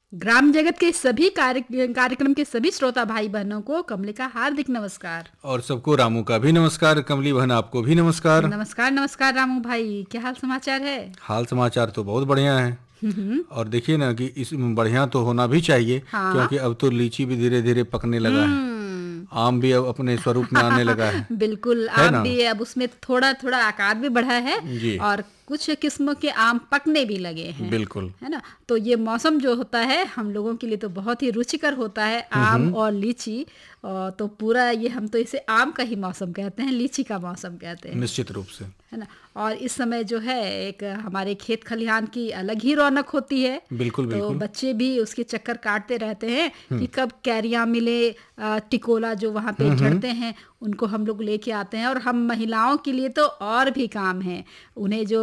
ग्राम जगत के सभी कार्यक्रम के सभी श्रोता भाई बहनों को कमली का हार्दिक नमस्कार। और सबको रामू का भी नमस्कार। कमली बहन आपको भी नमस्कार। नमस्कार नमस्कार रामू भाई, क्या हाल समाचार है? हाल समाचार तो बहुत बढ़िया है। और देखिए ना कि इस बढ़िया तो होना भी चाहिए। हाँ। क्योंकि अब तो लीची भी धीरे धीरे पकने लगा है, आम भी अब अपने स्वरूप में आने लगा है। बिल्कुल, है आम ना? भी अब उसमें थोड़ा थोड़ा आकार भी बढ़ा है जी। और कुछ किस्मों के आम पकने भी लगे हैं। बिल्कुल। है ना? तो ये मौसम जो होता है हम लोगों के लिए तो बहुत ही रुचिकर होता है, आम और लीची। तो पूरा ये हम तो इसे आम का ही मौसम कहते हैं, लीची का मौसम कहते हैं। निश्चित रूप से। है ना? और इस समय जो है एक हमारे खेत खलिहान की अलग ही रौनक होती है। बिल्कुल तो बिल्कुल। बच्चे भी उसके चक्कर काटते रहते हैं कि कब कैरियां मिले, टिकोला जो वहाँ पे झड़ते हैं उनको हम लोग लेके आते हैं। और हम महिलाओं के लिए तो और भी काम है, उन्हें जो